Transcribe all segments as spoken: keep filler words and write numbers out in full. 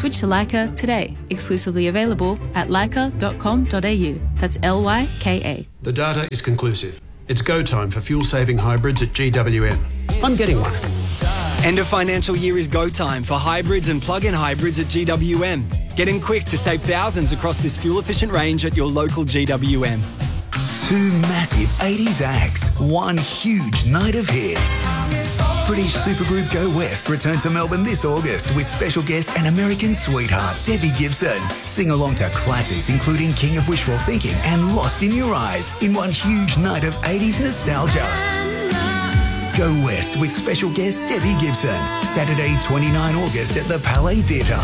Switch to Lyca today. Exclusively available at lyca dot com dot a u. That's L Y K A. The data is conclusive. It's go time for fuel-saving hybrids at G W M. I'm getting one. End of financial year is go time for hybrids and plug-in hybrids at G W M. Get in quick to save thousands across this fuel-efficient range at your local G W M. Two massive eighties acts, one huge night of hits. British supergroup Go West return to Melbourne this August with special guest and American sweetheart Debbie Gibson. Sing along to classics including King of Wishful Thinking and Lost in Your Eyes in one huge night of eighties nostalgia. Go West with special guest Debbie Gibson. Saturday, twenty-ninth of August at the Palais Theatre.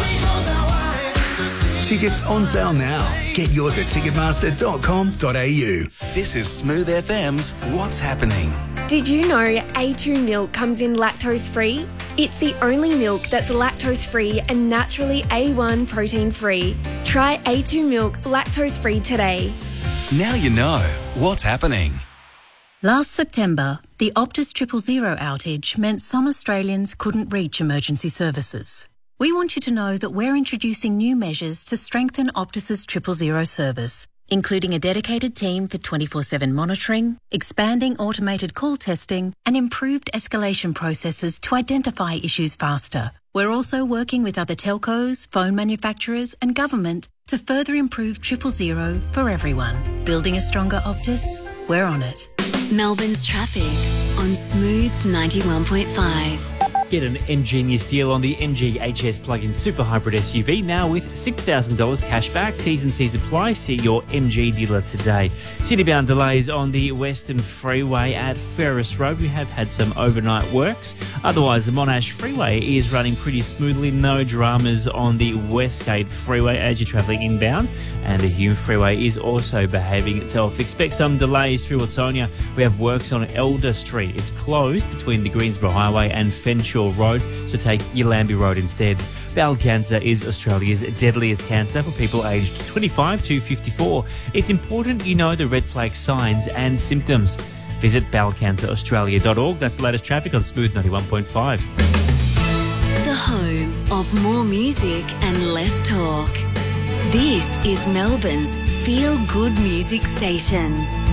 Tickets on sale now. Get yours at ticketmaster dot com dot a u. This is Smooth F M's What's Happening. Did you know A two milk comes in lactose-free? It's the only milk that's lactose-free and naturally A one protein-free. Try A two milk lactose-free today. Now you know what's happening. Last September, the Optus Triple Zero outage meant some Australians couldn't reach emergency services. We want you to know that we're introducing new measures to strengthen Optus's Triple Zero service, including a dedicated team for twenty-four seven monitoring, expanding automated call testing, and improved escalation processes to identify issues faster. We're also working with other telcos, phone manufacturers, and government to further improve Triple Zero for everyone. Building a stronger Optus? We're on it. Melbourne's traffic on Smooth ninety-one point five. Get an ingenious deal on the M G H S plug-in super hybrid S U V now with six thousand dollars cash back. T's and C's apply. See your M G dealer today. City-bound delays on the Western Freeway at Ferris Road. We have had some overnight works. Otherwise, the Monash Freeway is running pretty smoothly. No dramas on the Westgate Freeway as you're travelling inbound. And the Hume Freeway is also behaving itself. Expect some delays through Watonia. We have works on Elder Street. It's closed between the Greensboro Highway and Fenshaw Road, so take Yallambee Road instead. Bowel cancer is Australia's deadliest cancer for people aged twenty-five to fifty-four. It's important you know the red flag signs and symptoms. Visit bowel cancer australia dot org. That's the latest traffic on Smooth ninety-one point five. The home of more music and less talk. This is Melbourne's feel-good music station.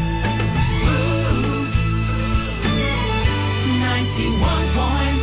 Smooth ninety-one point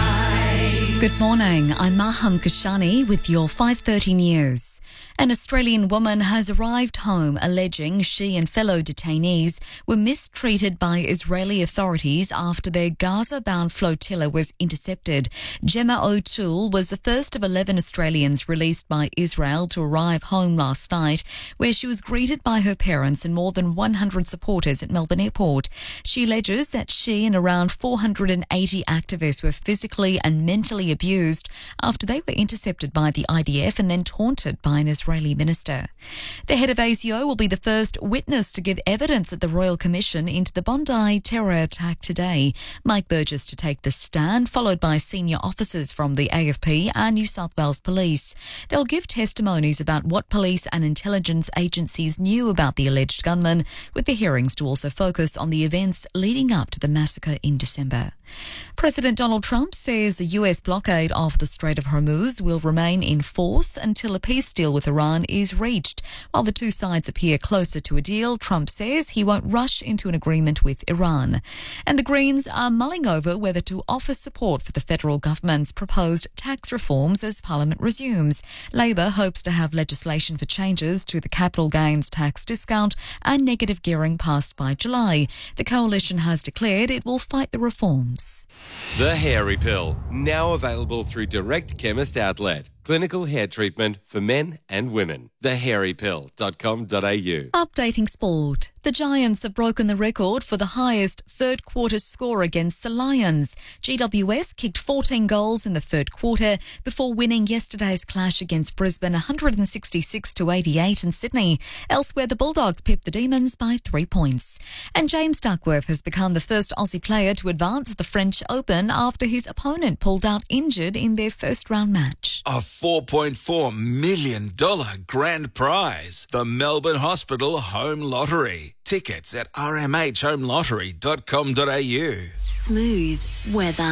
five. Good morning, I'm Maham Kashani with your five thirty news. An Australian woman has arrived home alleging she and fellow detainees were mistreated by Israeli authorities after their Gaza-bound flotilla was intercepted. Gemma O'Toole was the first of eleven Australians released by Israel to arrive home last night, where she was greeted by her parents and more than one hundred supporters at Melbourne Airport. She alleges that she and around four hundred eighty activists were physically and mentally abused after they were intercepted by the I D F and then taunted by an Israeli minister. The head of A S I O will be the first witness to give evidence at the Royal Commission into the Bondi terror attack today. Mike Burgess to take the stand, followed by senior officers from the A F P and New South Wales Police. They'll give testimonies about what police and intelligence agencies knew about the alleged gunman, with the hearings to also focus on the events leading up to the massacre in December. President Donald Trump says the U S blockade of the Strait of Hormuz will remain in force until a peace deal with Iran is reached. While the two sides appear closer to a deal, Trump says he won't rush into an agreement with Iran. And the Greens are mulling over whether to offer support for the federal government's proposed tax reforms as Parliament resumes. Labor hopes to have legislation for changes to the capital gains tax discount and negative gearing passed by July. The coalition has declared it will fight the reforms. The Hairy Pill, now available through Direct Chemist Outlet. Clinical hair treatment for men and women. the hairy pill dot com dot a u. Updating sport. The Giants have broken the record for the highest third quarter score against the Lions. G W S kicked fourteen goals in the third quarter before winning yesterday's clash against Brisbane one hundred sixty-six to eighty-eight in Sydney. Elsewhere, the Bulldogs pipped the Demons by three points. And James Duckworth has become the first Aussie player to advance at the French Open after his opponent pulled out injured in their first round match. A four point four million dollars grand prize. The Melbourne Hospital Home Lottery. Tickets at r m h home lottery dot com dot a u. Smooth weather.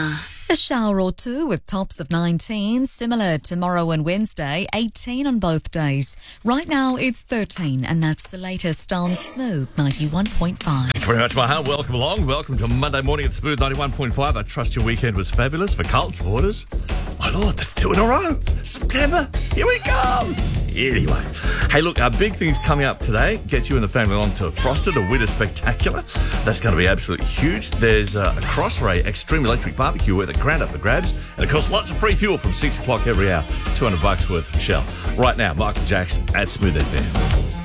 A shower or two with tops of nineteen, similar tomorrow and Wednesday, eighteen on both days. Right now it's thirteen, and that's the latest on Smooth ninety-one point five. Thank you very much, Maha. Welcome along. Welcome to Monday morning at Smooth ninety-one point five. I trust your weekend was fabulous for Carlton supporters. My Lord, that's two in a row. September, here we go. Anyway, hey, look, our big thing's coming up today. Get you and the family along to Frosted, a winter spectacular. That's going to be absolutely huge. There's uh, a Crossray Extreme Electric Barbecue with a grand up for grabs. And, of course, lots of free fuel from six o'clock every hour. two hundred bucks worth of Shell. Right now, Michael Jackson at Smooth F M.